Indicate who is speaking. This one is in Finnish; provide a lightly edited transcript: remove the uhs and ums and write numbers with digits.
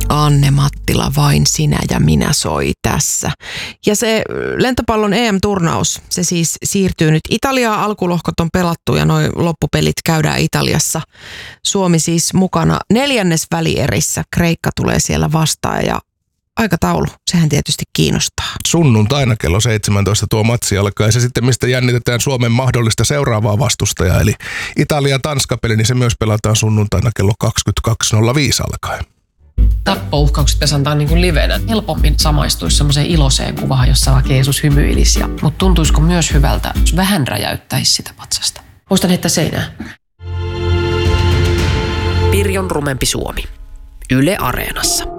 Speaker 1: Anne Mattila, vain sinä ja minä soi tässä. Ja se lentopallon EM-turnaus, se siis siirtyy nyt Italiaan. Alkulohkot on pelattu ja noi loppupelit käydään Italiassa. Suomi siis mukana 4. välierissä. Kreikka tulee siellä vastaan ja aikataulu, sehän tietysti kiinnostaa.
Speaker 2: Sunnuntaina kello 17 tuo matsi alkaa ja se sitten, mistä jännitetään Suomen mahdollista seuraavaa vastustajaa, eli Italia-Tanska-peli, niin se myös pelataan sunnuntaina kello 22.05 alkaen.
Speaker 3: Tappouhkaukset pitäisi antaa niin kuin livenä. Helpommin samaistuisi semmoiseen iloiseen kuvaan, jossa vaikka Jeesus hymyilisi. Mutta tuntuisiko myös hyvältä, jos vähän räjäyttäisi sitä patsasta? Muistan heittää seinään.
Speaker 4: Pirjon rumempi Suomi. Yle Areenassa.